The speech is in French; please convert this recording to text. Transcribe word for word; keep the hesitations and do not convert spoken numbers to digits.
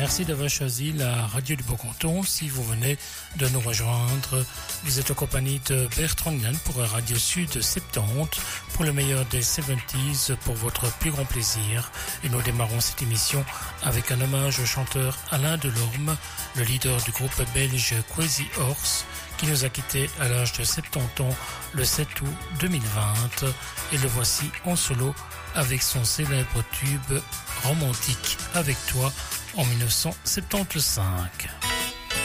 Merci d'avoir choisi la radio du Beau-Canton. Si vous venez de nous rejoindre, vous êtes en compagnie de Bertrand Yann pour Radio Sud soixante-dix, pour le meilleur des soixante-dix, pour votre plus grand plaisir. Et nous démarrons cette émission avec un hommage au chanteur Alain Delorme, le leader du groupe belge Crazy Horse, qui nous a quittés à l'âge de soixante-dix ans le sept août deux mille vingt. Et le voici en solo avec son célèbre tube Romantique avec toi en mille neuf cent soixante-quinze.